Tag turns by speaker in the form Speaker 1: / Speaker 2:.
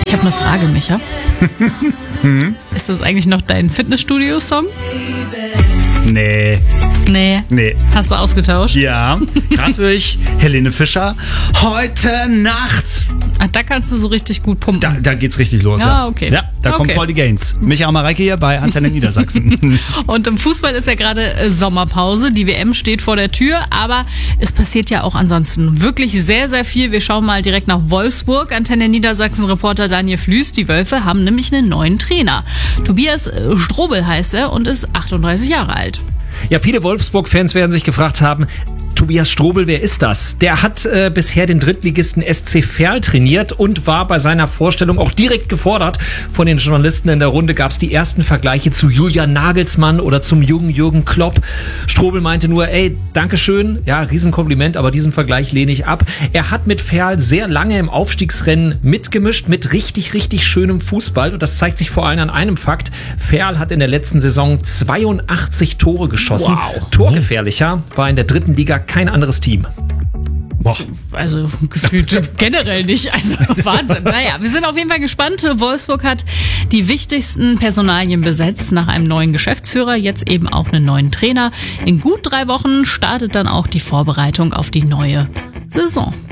Speaker 1: Ich habe eine Frage, Micha. Ist das eigentlich noch dein Fitnessstudio-Song?
Speaker 2: Nee.
Speaker 1: Nee. Hast du ausgetauscht?
Speaker 2: Ja, gerade höre ich Helene Fischer. Heute Nacht.
Speaker 1: Ach, da kannst du so richtig gut pumpen.
Speaker 2: Da geht's richtig los.
Speaker 1: Ja, okay.
Speaker 2: Ja, da kommt voll die Gains. Micha Mareike hier bei Antenne Niedersachsen.
Speaker 1: Und im Fußball ist ja gerade Sommerpause. Die WM steht vor der Tür, aber es passiert ja auch ansonsten wirklich sehr, sehr viel. Wir schauen mal direkt nach Wolfsburg. Antenne Niedersachsen-Reporter Daniel Flüß. Die Wölfe haben nämlich einen neuen Trainer. Tobias Strobel heißt er und ist 38 Jahre alt.
Speaker 3: Ja, viele Wolfsburg-Fans werden sich gefragt haben, Tobias Strobel, wer ist das? Der hat bisher den Drittligisten SC Verl trainiert und war bei seiner Vorstellung auch direkt gefordert. Von den Journalisten in der Runde gab es die ersten Vergleiche zu Julian Nagelsmann oder zum jungen Jürgen Klopp. Strobel meinte nur, Dankeschön, ja, Riesenkompliment, aber diesen Vergleich lehne ich ab. Er hat mit Verl sehr lange im Aufstiegsrennen mitgemischt, mit richtig, richtig schönem Fußball. Und das zeigt sich vor allem an einem Fakt. Verl hat in der letzten Saison 82 Tore geschossen.
Speaker 1: Wow.
Speaker 3: Torgefährlicher war in der dritten Liga kein anderes Team.
Speaker 2: Boah.
Speaker 1: Also gefühlt generell nicht. Also Wahnsinn. Naja, wir sind auf jeden Fall gespannt. Wolfsburg hat die wichtigsten Personalien besetzt. Nach einem neuen Geschäftsführer, jetzt eben auch einen neuen Trainer. In gut 3 Wochen startet dann auch die Vorbereitung auf die neue Saison.